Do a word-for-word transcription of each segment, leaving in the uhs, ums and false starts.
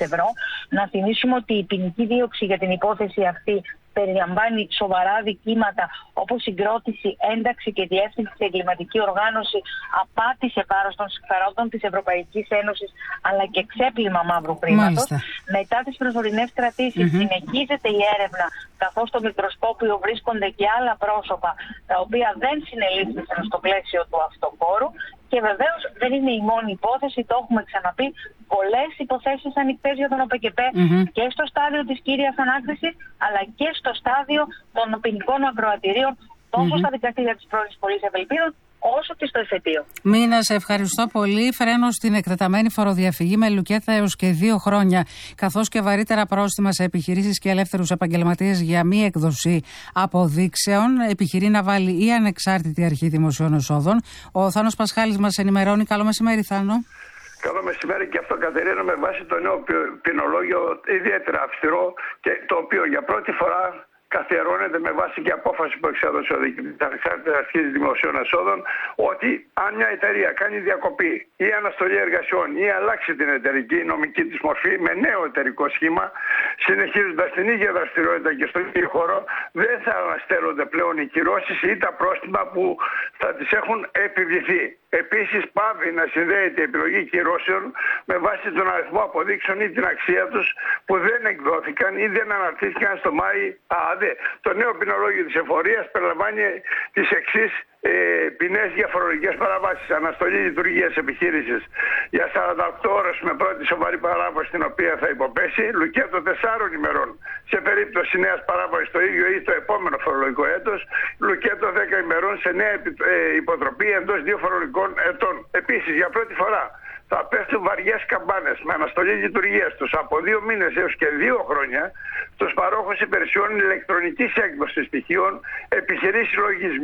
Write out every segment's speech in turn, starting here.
ευρώ. Να θυμίσουμε ότι η ποινική δίωξη για την υπόθεση αυτή περιλαμβάνει σοβαρά δικήματα όπως συγκρότηση, ένταξη και διεύθυνση σε εγκληματική οργάνωση, απάτη σε βάρος των συμφερόντων της Ευρωπαϊκής Ένωσης, αλλά και ξέπλυμα μαύρου χρήματος. Μετά τις προσωρινές κρατήσεις mm-hmm. συνεχίζεται η έρευνα, καθώς στο μικροσκόπιο βρίσκονται και άλλα πρόσωπα τα οποία δεν συνελήφθησαν στο πλαίσιο του αυτοφόρου. Και βεβαίως δεν είναι η μόνη υπόθεση, το έχουμε ξαναπεί, πολλές υποθέσεις ανοιχτές για τον ΟΠΕΚΕΠΕ mm-hmm. και στο στάδιο της κύριας ανάκρισης, αλλά και στο στάδιο των ποινικών ακροατηρίων, τόσο mm-hmm. στα δικαστήρια της πρώην Πολύς Ευελπίδων, όσο και στο εφετείο. Μίνα, σε ευχαριστώ πολύ. Φρένο στην εκτεταμένη φοροδιαφυγή με λουκέτα έως και δύο χρόνια, καθώς και βαρύτερα πρόστιμα σε επιχειρήσεις και ελεύθερους επαγγελματίες για μη έκδοση αποδείξεων. Επιχειρεί να βάλει η Ανεξάρτητη Αρχή Δημοσίων Εσόδων. Ο Θάνος Πασχάλης μας ενημερώνει. Καλό μεσημέρι, Θάνο. Καλό μεσημέρι, και αυτό, Κατερίνα, με βάση το νέο ποινολόγιο ιδιαίτερα αυστηρό, και το οποίο για πρώτη φορά καθιερώνεται με βάση και απόφαση που εξέδωσε ο διοικητής της Ανεξάρτητης Αρχής Δημοσίων Εσόδων, ότι αν μια εταιρεία κάνει διακοπή ή αναστολή εργασιών ή αλλάξει την εταιρική νομική της μορφή με νέο εταιρικό σχήμα, συνεχίζοντας την ίδια δραστηριότητα και στον ίδιο χώρο, δεν θα αναστέλλονται πλέον οι κυρώσεις ή τα πρόστιμα που θα τις έχουν επιβληθεί. Επίσης, πάβει να συνδέεται η επιλογή κυρώσεων με βάση τον αριθμό αποδείξεων ή την αξία τους που δεν εκδόθηκαν ή δεν αναρτήθηκαν στο Μάη ΑΑΔΕ. Το νέο ποινολόγιο της εφορίας περιλαμβάνει τις εξής ε, ποινές για φορολογικές παραβάσεις. Αναστολή λειτουργίας επιχείρησης για σαράντα οκτώ ώρες με πρώτη σοβαρή παράβαση την οποία θα υποπέσει, λουκέτο τεσσάρων ημερών σε περίπτωση νέας παράβασης το ίδιο ή το επόμενο φορολογικό έτος, λουκέτο δέκα ημερών σε νέα υποτροπή εντός δύο φορολογικών ετών. Επίσης, για πρώτη φορά θα πέφτουν βαριές καμπάνες με αναστολή λειτουργίας τους από δύο μήνες έως και δύο χρόνια στους παρόχους υπηρεσιών ηλεκτρονικής έκδοσης στοιχείων, επιχειρήσεις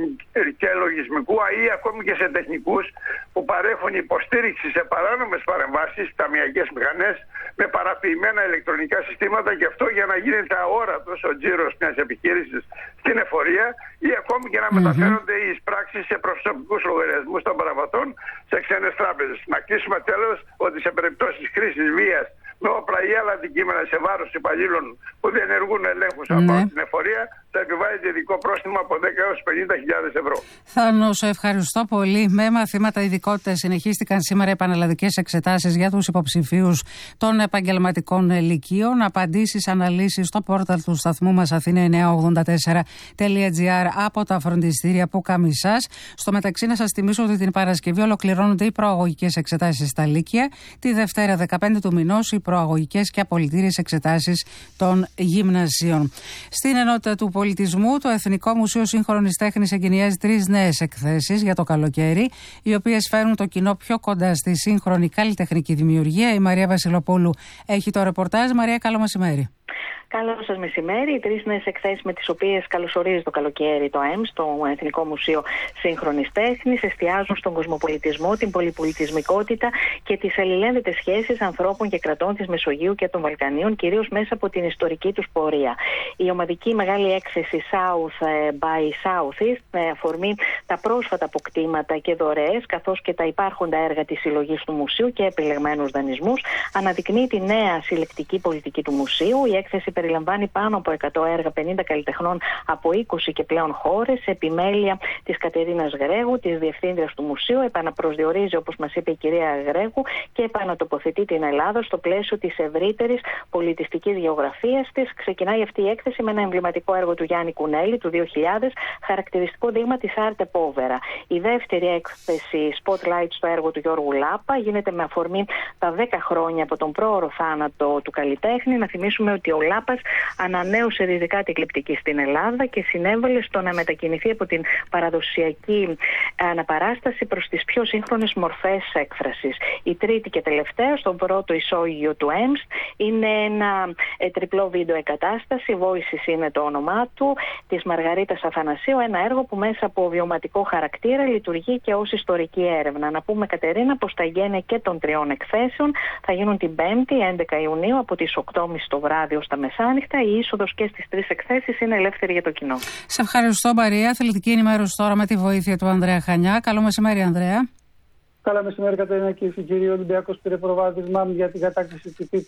και λογισμικού ή ακόμη και σε τεχνικούς που παρέχουν υποστήριξη σε παράνομες παρεμβάσεις, ταμιακές μηχανές με παραποιημένα ηλεκτρονικά συστήματα, και αυτό για να γίνεται αόρατος ο τζίρος μιας επιχείρησης στην εφορία, ή ακόμη και να mm-hmm. μεταφέρονται οι εισπράξεις σε προσωπικούς λογαριασμούς των παραβατών σε ξένες τράπεζες. Να κλείσουμε τέλος ότι σε περιπτώσεις χρήσης βίας με όπλα ή άλλα αντικείμενα σε βάρος υπαλλήλων που διενεργούν ελέγχους mm-hmm. από την εφορία, θα επιβάλλεται ειδικό πρόστιμο από δέκα έως πενήντα χιλιάδες ευρώ. Θάνο, σε ευχαριστώ πολύ. Με μαθήματα ειδικότητας συνεχίστηκαν σήμερα επαναλλαδικές εξετάσεις για τους υποψηφίους των επαγγελματικών λυκείων. Απαντήσεις, αναλύσεις στο πόρταλ του σταθμού μας αθήνα εννιακόσια ογδόντα τέσσερα τελεία τζι άρ από τα φροντιστήρια που Καμισάς. Στο μεταξύ, να σας θυμίσω ότι την Παρασκευή ολοκληρώνονται οι προαγωγικές εξετάσεις στα Λύκεια. Τη Δευτέρα δεκαπέντε του μηνός οι προαγωγικές και απολυτήριες εξετάσεις των γυμνασίων. Στην ενότητα του πολιτισμού, το Εθνικό Μουσείο Σύγχρονης Τέχνης εγκαινιάζει τρεις νέες εκθέσεις για το καλοκαίρι, οι οποίες φέρνουν το κοινό πιο κοντά στη σύγχρονη καλλιτεχνική δημιουργία. Η Μαρία Βασιλοπούλου έχει το ρεπορτάζ. Μαρία, καλό μεσημέρι. Καλό σας μεσημέρι. Οι τρεις νέες εκθέσεις με τις οποίες καλωσορίζει το καλοκαίρι το ΕΜΣ, το Εθνικό Μουσείο Σύγχρονης Τέχνης, εστιάζουν στον κοσμοπολιτισμό, την πολυπολιτισμικότητα και τις αλληλένδετες σχέσεις ανθρώπων και κρατών της Μεσογείου και των Βαλκανίων, κυρίως μέσα από την ιστορική τους πορεία. Η ομαδική μεγάλη έκθεση South by Southeast, με αφορμή τα πρόσφατα αποκτήματα και δωρεές, καθώς και τα υπάρχοντα έργα της συλλογής του Μουσείου και επιλεγμένους δανεισμούς, αναδεικνύει τη νέα συλλεκτική πολιτική του Μουσείου. Η έκθεση περιλαμβάνει πάνω από εκατό έργα πενήντα καλλιτεχνών από είκοσι και πλέον χώρες, επιμέλεια της Κατερίνας Γρέγου, της Διευθύντριας του Μουσείου. Επαναπροσδιορίζει, όπως μας είπε η κυρία Γρέγου, και επανατοποθετεί την Ελλάδα στο πλαίσιο της ευρύτερης πολιτιστικής γεωγραφίας της. Ξεκινάει αυτή η έκθεση με ένα εμβληματικό έργο του Γιάννη Κουνέλη του δύο χιλιάδες, χαρακτηριστικό δείγμα της Arte Povera. Η δεύτερη έκθεση, Spotlight, στο έργο του Γιώργου Λάπα, γίνεται με αφορμή τα δέκα χρόνια από τον πρόωρο θάνατο του καλλιτέχνη. Να θυμίσουμε ότι ο Λάπας ανανέωσε ριζικά την κλιπτική στην Ελλάδα και συνέβαλε στο να μετακινηθεί από την παραδοσιακή αναπαράσταση προς τις πιο σύγχρονες μορφές έκφρασης. Η τρίτη και τελευταία, στον πρώτο ισόγειο του ΕΜΣ, είναι ένα ε, τριπλό βίντεο εγκατάσταση, Voices είναι το όνομά του, της Μαργαρίτας Αθανασίου, ένα έργο που μέσα από βιωματικό χαρακτήρα λειτουργεί και ως ιστορική έρευνα. Να πούμε, Κατερίνα, πως τα γένεια και των τριών εκθέσεων θα γίνουν την Πέμπτη, έντεκα Ιουνίου, από τις οκτώ και μισή το βράδυ ως τα μεσάνυχτα. Η είσοδος και στις τρεις εκθέσεις είναι ελεύθερη για το κοινό. Σε ευχαριστώ, Μαρία. Αθλητική ενημέρωση τώρα με τη βοήθεια του Ανδρέα Χανιά. Καλό μεσημέρι, Ανδρέα. Καλά μεσημέρι, Κατερίνα, και κύριοι. Ο Ολυμπιακός πήρε προβάδισμα για την κατάκτηση του τίτλου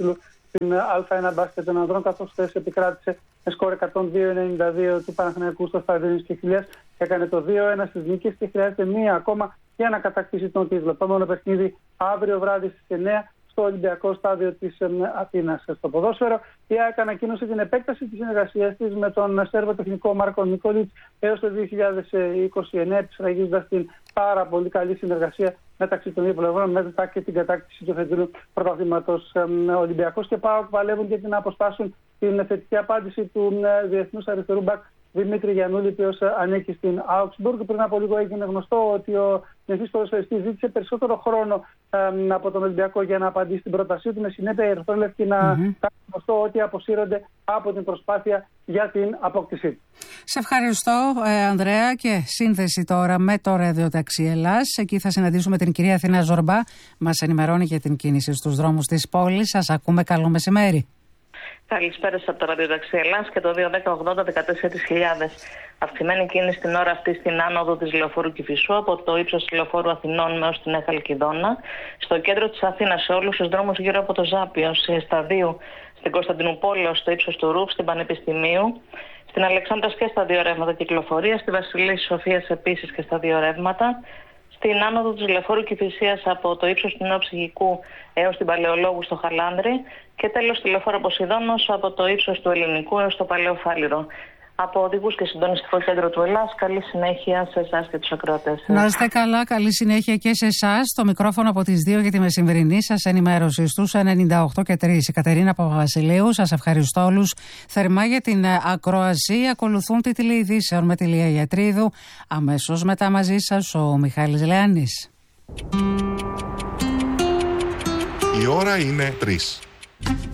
στην Α ένα μπάσκετ των ανδρών, καθώς χθες επικράτησε με σκορ εκατόν δύο ενενήντα δύο του Παναθηναϊκού στο στάδιο της Κηφιλίας. Έκανε το δύο ένα στις νίκες και χρειάζεται μία ακόμα για να κατακτήσει τον τίτλο. Επόμενο παιχνίδι αύριο βράδυ στις εννιά στο Ολυμπιακό Στάδιο της Αθήνας. Στο ποδόσφαιρο, η ΑΕΚ ανακοίνωσε την επέκταση της συνεργασίας της με τον Σέρβο τεχνικό Μάρκο Νικόλιτς έως το δύο χιλιάδες είκοσι εννέα, επισφραγίζοντας την πάρα πολύ καλή συνεργασία μεταξύ των δύο πλευρών μετά και την κατάκτηση του φετινού πρωταθλήματος. Ολυμπιακός και ΠΑΟΚ παλεύουν και την να αποστάσουν την θετική απάντηση του διεθνούς αριστερού μπακ Δημήτρη Γιαννούλη, ο οποίος ανήκει στην Augsburg. Πριν από λίγο έγινε γνωστό ότι ο διεθνής ποδοσφαιριστής ζήτησε περισσότερο χρόνο ε, από τον Ολυμπιακό για να απαντήσει στην πρότασή του. Με συνέπεια, οι ερυθρόλευκοι να κάνουν γνωστό ότι αποσύρονται από την προσπάθεια για την απόκτησή του. Σε ευχαριστώ, ε, Ανδρέα, και σύνθεση τώρα με το Ραδιοταξί Ελλάς. Εκεί θα συναντήσουμε την κυρία Αθηνά Ζορμπά. Μας ενημερώνει για την κίνηση στους δρόμους της πόλης. Σας ακούμε. Καλό μεσημέρι. Καλησπέρα σας από το Ραδιοταξί Ελλάς και το δύο δέκα ογδόντα δεκατέσσερις χιλιάδες. Αυξημένη κίνηση την ώρα αυτή στην άνοδο της λεωφόρου Κηφισού από το ύψος της λεωφόρου Αθηνών έως την Νέα Χαλκιδόνα. Στο κέντρο της Αθήνας, σε όλους τους δρόμους γύρω από το Ζάπιο, σε Σταδίου, στην Κωνσταντινούπολη, στο ύψος του Ρουφ, στην Πανεπιστημίου. Στην Αλεξάνδρας και στα δύο ρεύματα κυκλοφορία. Στη Βασιλής Σοφίας επίσης και στα δύο ρεύματα. Στην άνοδο της λεωφόρου Κηφισίας από το ύψος του Νέου Ψυχικού έως την Παλαιολόγου στο Χαλάνδρη και τέλος στη λεωφόρο Ποσειδώνος από το ύψος του Ελληνικού έως το Παλαιό Φάληρο. Από οδηγούς και συντονιστικό κέντρο του Ελλάς, καλή συνέχεια σε εσάς και τους ακροατές. Να είστε καλά, καλή συνέχεια και σε εσάς. Το μικρόφωνο από τις δύο για τη μεσημβρινή σας ενημέρωση στους ενενήντα οκτώ και τρία. Η Κατερίνα Παπαβασιλείου, σας ευχαριστώ όλους θερμά για την ακρόαση. Ακολουθούν τίτλοι ειδήσεων με τη Λία Γιατρίδου. Αμέσως μετά μαζί σας ο Μιχάλης Λεάνης. Η ώρα είναι τρεις.